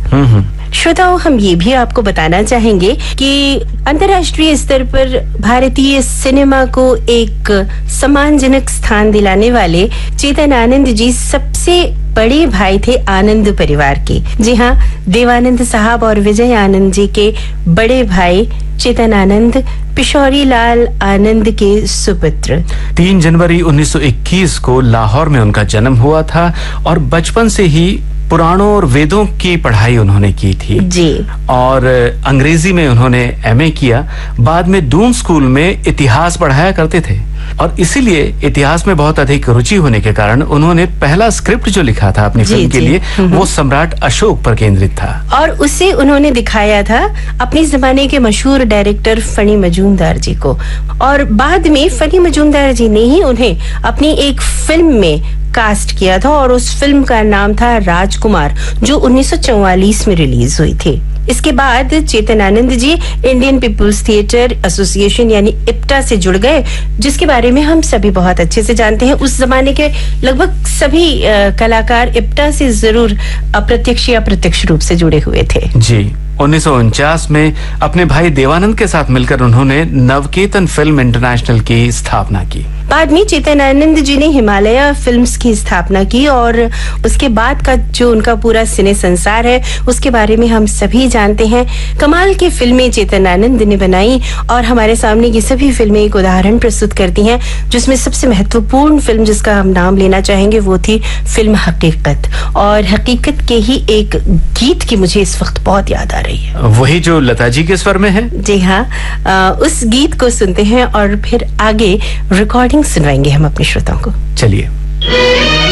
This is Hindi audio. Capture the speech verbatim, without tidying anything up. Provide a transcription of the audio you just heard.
श्रोताओं, हम ये भी आपको बताना चाहेंगे कि अंतर्राष्ट्रीय स्तर पर भारतीय सिनेमा को एक सम्मानजनक स्थान दिलाने वाले चेतन आनंद जी सबसे बड़े भाई थे आनंद परिवार के। जी हाँ, देवानंद साहब और विजय आनंद जी के बड़े भाई चेतन आनंद पिशौरी लाल आनंद के सुपुत्र। तीन जनवरी उन्नीस सौ इक्कीस को लाहौर में उनका जन्म हुआ था और बचपन से ही पुराणों और वेदों की पढ़ाई उन्होंने की थी जी। और अंग्रेजी में उन्होंने एमए किया। बाद में दून स्कूल में इतिहास पढ़ाया करते थे और इसीलिए इतिहास में बहुत अधिक रुचि होने के कारण उन्होंने पहला स्क्रिप्ट जो लिखा था अपनी फिल्म के लिए वो सम्राट अशोक पर केंद्रित था और उसे उन्होंने दिखाया था अपने जमाने के मशहूर डायरेक्टर फनी मजूमदार जी को। और बाद में फनी मजूमदार जी ने ही उन्हें अपनी एक फिल्म में कास्ट किया था और उस फिल्म का नाम था राजकुमार, जो उन्नीस सौ चौवालीस में रिलीज हुई थी। इसके बाद Chetan Anand ji Indian people's theatre association यानी इप्टा से जुड़ गए, जिसके बारे में हम सभी बहुत अच्छे से जानते हैं। उस जमाने के लगभग सभी आ, कलाकार इप्टा से जरूर अप्रत्यक्ष या प्रत्यक्ष रूप से जुड़े हुए थे। जी। उन्नीस सौ उनचास में अपने भाई देवानंद के साथ मिलकर उन्होंने नवकेतन फिल्म इंटरनेशनल की स्थापना की। बाद में चेतन आनंद जी ने हिमालय फिल्म्स की स्थापना की और उसके बाद का जो उनका पूरा सिने संसार है उसके बारे में हम सभी जानते हैं। कमाल की फिल्में चेतन आनंद ने बनाई और हमारे सामने ये सभी फिल्में एक उदाहरण प्रस्तुत करती हैं, जिसमें सबसे महत्वपूर्ण फिल्म जिसका हम नाम लेना चाहेंगे वो थी फिल्म हकीकत। और हकीकत के ही एक गीत की मुझे इस वक्त बहुत याद आ रही है, वही जो लता जी के स्वर में है। जी हाँ, आ, उस गीत को सुनते हैं और फिर आगे रिकॉर्डिंग सुनवाएंगे हम अपने श्रोताओं को। चलिए।